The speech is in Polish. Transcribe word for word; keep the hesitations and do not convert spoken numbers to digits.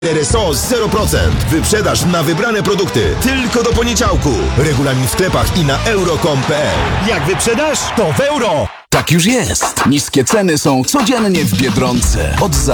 R S O zero procent. Wyprzedaż na wybrane produkty tylko do poniedziałku. Regulamin w sklepach i na euro kropka com kropka p l. Jak wyprzedasz, to w euro! Tak już jest. Niskie ceny są codziennie w Biedronce. Od